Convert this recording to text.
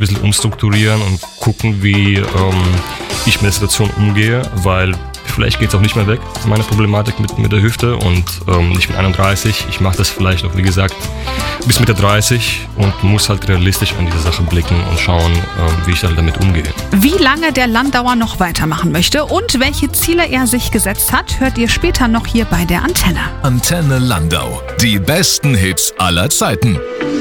bisschen umstrukturieren und gucken, wie ich mit der Situation umgehe, weil vielleicht geht es auch nicht mehr weg, meine Problematik mit der Hüfte und ich bin 31, ich mache das vielleicht noch, wie gesagt, bis Mitte 30 und muss halt realistisch an diese Sache blicken und schauen, wie ich halt damit umgehe. Wie lange der Landauer noch weitermachen möchte und welche Ziele er sich gesetzt hat, hört ihr später noch hier bei der Antenne. Antenne Landau. Die besten Hits aller Zeiten.